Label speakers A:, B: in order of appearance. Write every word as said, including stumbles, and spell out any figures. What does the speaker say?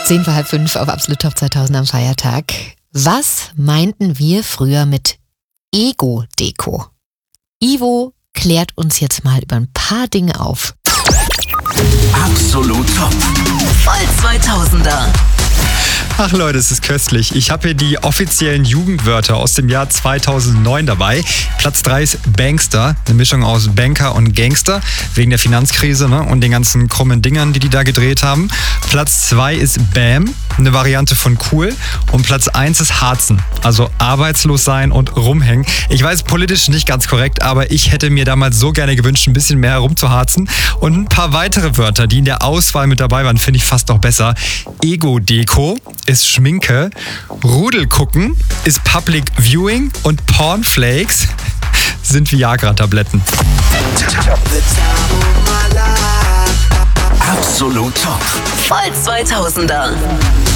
A: Zehn vor halb fünf auf Absolut Top zweitausend am Feiertag. Was meinten wir früher mit Ego-Deko? Ivo klärt uns jetzt mal über ein paar Dinge auf.
B: Absolut Top. Voll zweitausender.
C: Ach Leute, es ist köstlich. Ich habe hier die offiziellen Jugendwörter aus dem Jahr zweitausendneun dabei. Platz drei ist Bankster, eine Mischung aus Banker und Gangster, wegen der Finanzkrise, ne, und den ganzen krummen Dingern, die die da gedreht haben. Platz zwei ist Bam, eine Variante von cool. Und Platz eins ist Harzen, also arbeitslos sein und rumhängen. Ich weiß, politisch nicht ganz korrekt, aber ich hätte mir damals so gerne gewünscht, ein bisschen mehr rumzuharzen. Und ein paar weitere Wörter, die in der Auswahl mit dabei waren, finde ich fast noch besser. Ego-Deko ist Schminke, Rudelgucken ist Public Viewing und Pornflakes sind Viagra-Tabletten.
B: Absolut Top. Voll zweitausender.